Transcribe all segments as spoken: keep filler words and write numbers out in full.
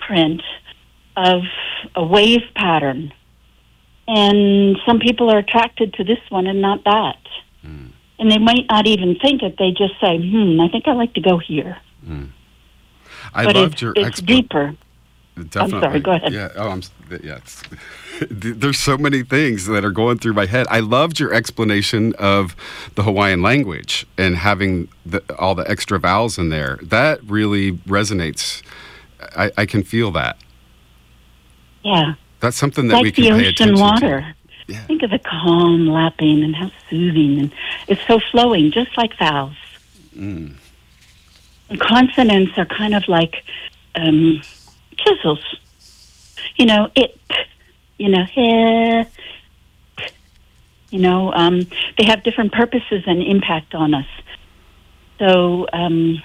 blueprint of a wave pattern. And some people are attracted to this one and not that. Mm. And they might not even think it. They just say, hmm, I think I'd like to go here. Mm. I but loved it's, your it's expo- deeper. Definitely. I'm sorry, go ahead. Yeah, oh, I'm, yeah, it's, there's so many things that are going through my head. I loved your explanation of the Hawaiian language and having the, all the extra vowels in there. That really resonates. I, I can feel that. Yeah. That's something that like we can pay attention to. Like the ocean water. Yeah. Think of the calm lapping and how soothing. And it's so flowing, just like vowels. Mm. And consonants are kind of like um, chisels. You know, it, you know, he, you know, um, they have different purposes and impact on us. So, um,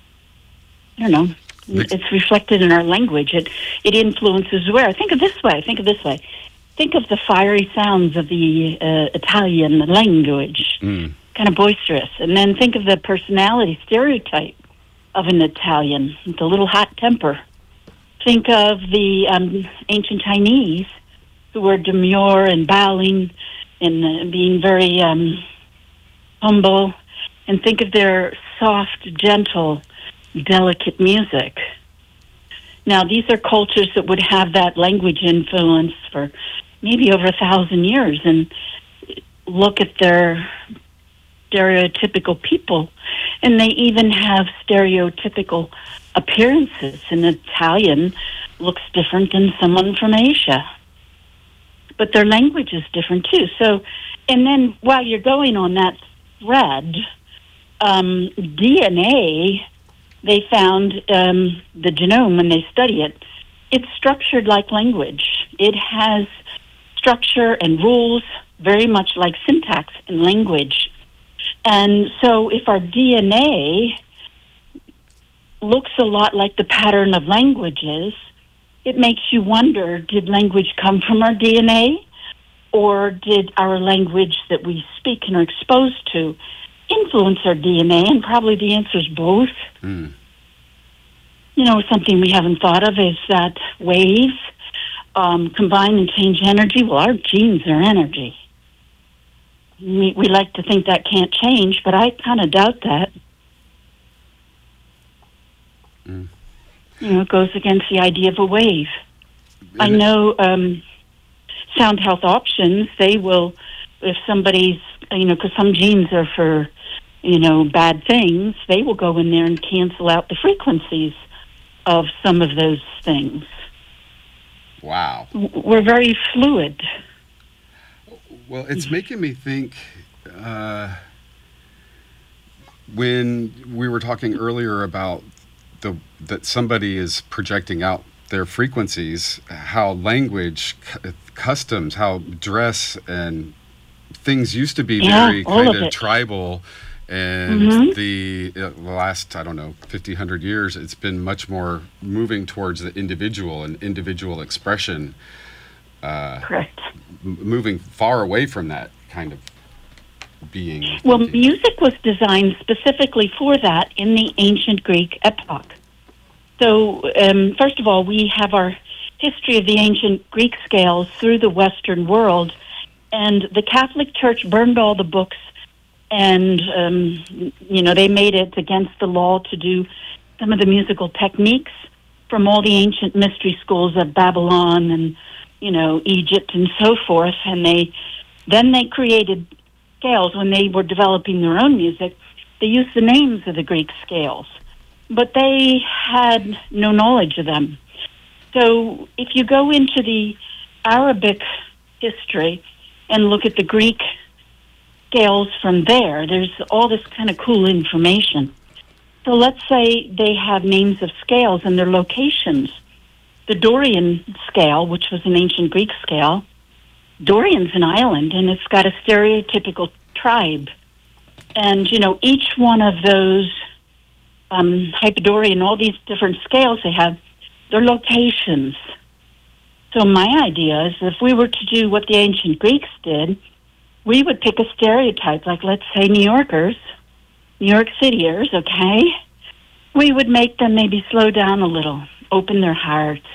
I don't know. It's reflected in our language. It it influences where. Think of this way. Think of this way. Think of the fiery sounds of the uh, Italian language, mm. kind of boisterous. And then think of the personality stereotype of an Italian, with a little hot temper. Think of the um, ancient Chinese, who were demure and bowing and uh, being very um, humble. And think of their soft, gentle, delicate music. Now, these are cultures that would have that language influence for maybe over a thousand years, and look at their stereotypical people, and they even have stereotypical appearances. An Italian looks different than someone from Asia, but their language is different too. So, and then while you're going on that thread, um, D N A, they found um, the genome, when they study it, it's structured like language. It has structure and rules, very much like syntax in language. And so if our D N A looks a lot like the pattern of languages, it makes you wonder, did language come from our D N A? Or did our language that we speak and are exposed to influence our D N A? And probably the answer is both. Mm. You know, something we haven't thought of is that waves um, combine and change energy. Well, our genes are energy. We, we like to think that can't change, but I kind of doubt that. Mm. You know, it goes against the idea of a wave. And I know um, Sound Health Options, they will, if somebody's, you know, because some genes are for, you know, bad things, they will go in there and cancel out the frequencies of some of those things. Wow. We're very fluid. Well, it's making me think, uh, when we were talking earlier about the that somebody is projecting out their frequencies, how language, cu- customs, how dress and things used to be yeah, very kind of, of tribal. And mm-hmm. the, uh, the last, I don't know, fifty, one hundred years, it's been much more moving towards the individual and individual expression. Uh, Correct. M- moving far away from that kind of being. Well, thinking. Music was designed specifically for that in the ancient Greek epoch. So, um, first of all, we have our history of the ancient Greek scales through the Western world, and the Catholic Church burned all the books. And, um, you know, they made it against the law to do some of the musical techniques from all the ancient mystery schools of Babylon and, you know, Egypt and so forth. And they then they created scales when they were developing their own music. They used the names of the Greek scales, but they had no knowledge of them. So if you go into the Arabic history and look at the Greek scales from there, there's all this kind of cool information. So let's say they have names of scales and their locations. The Dorian scale, which was an ancient Greek scale, Dorian's an island, and it's got a stereotypical tribe. And, you know, each one of those um, Hypodorian, all these different scales they have, their locations. So my idea is if we were to do what the ancient Greeks did, we would pick a stereotype, like let's say New Yorkers, New York Cityers, okay? We would make them maybe slow down a little, open their hearts,